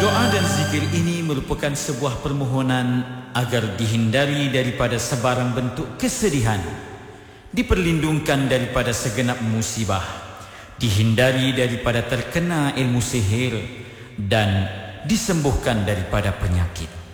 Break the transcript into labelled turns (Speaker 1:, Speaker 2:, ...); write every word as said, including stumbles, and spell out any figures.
Speaker 1: Doa dan zikir ini merupakan sebuah permohonan agar dihindari daripada sebarang bentuk kesedihan, diperlindungkan daripada segenap musibah, dihindari daripada terkena ilmu sihir, dan disembuhkan daripada penyakit.